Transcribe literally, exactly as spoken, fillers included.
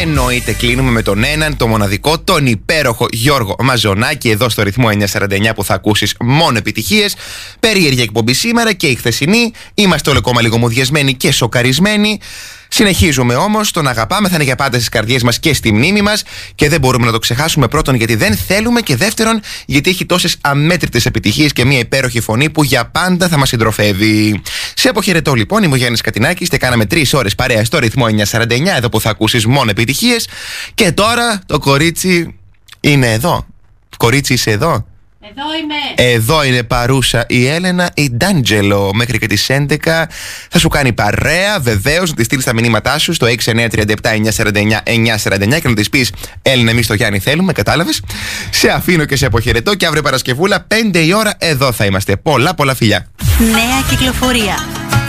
Εννοείται κλείνουμε με τον έναν, το μοναδικό, τον υπέροχο Γιώργο Μαζονάκη εδώ στο ρυθμό εννιακόσια σαράντα εννιά που θα ακούσεις μόνο επιτυχίες. Περίεργη εκπομπή σήμερα και η χθεσινή. Είμαστε όλοι ακόμα λίγο μουδιασμένοι και σοκαρισμένοι. Συνεχίζουμε όμως, τον αγαπάμε, θα είναι για πάντα στις καρδιές μας και στη μνήμη μας και δεν μπορούμε να το ξεχάσουμε, πρώτον γιατί δεν θέλουμε και δεύτερον γιατί έχει τόσες αμέτρητες επιτυχίες και μια υπέροχη φωνή που για πάντα θα μας συντροφεύει. Σε αποχαιρετώ λοιπόν, είμαι ο Γιάννης Κατινάκης και κάναμε τρεις ώρες παρέα στο ρυθμό εννιακόσια σαράντα εννιά εδώ που θα ακούσεις μόνο επιτυχίες και τώρα το κορίτσι είναι εδώ. Κορίτσι είσαι εδώ? Εδώ είμαι. Εδώ είναι παρούσα η Έλενα η Ντάντζελο. Μέχρι και τις έντεκα θα σου κάνει παρέα. Βεβαίως να τη στείλεις τα μηνύματά σου στο έξι εννιά τρία επτά εννιακόσια σαράντα εννιά εννιακόσια σαράντα εννιά και να της πεις Έλληνα, εμείς το Γιάννη θέλουμε. Κατάλαβες? Σε αφήνω και σε αποχαιρετώ και αύριο Παρασκευούλα πέντε η ώρα εδώ θα είμαστε. Πολλά πολλά φιλιά. Νέα κυκλοφορία.